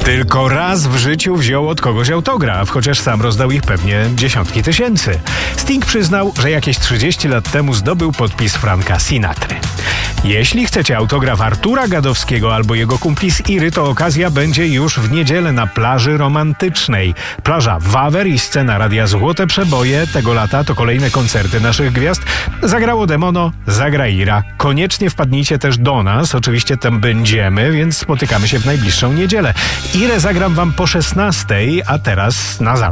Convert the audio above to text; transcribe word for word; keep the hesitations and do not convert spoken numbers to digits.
Tylko raz w życiu wziął od kogoś autograf, chociaż sam rozdał ich pewnie dziesiątki tysięcy. Sting przyznał, że jakieś trzydzieści lat temu zdobył podpis Franka Sinatry. Jeśli chcecie autograf Artura Gadowskiego albo jego kumpli z Iry, to okazja będzie już w niedzielę na plaży romantycznej. Plaża Wawer i scena Radia Złote Przeboje tego lata to kolejne koncerty naszych gwiazd. Zagrało Demono, zagra Ira. Koniecznie wpadnijcie też do nas, oczywiście tam będziemy, więc spotykamy się w najbliższą niedzielę. Irę zagram wam po szesnastej, a teraz na zawsze.